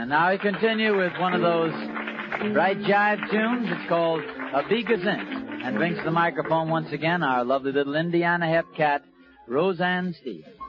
And now we continue with one of those bright jive tunes. It's called A Bee Gazint, and brings to the microphone once again our lovely little Indiana hep cat, Roseanne Stevens.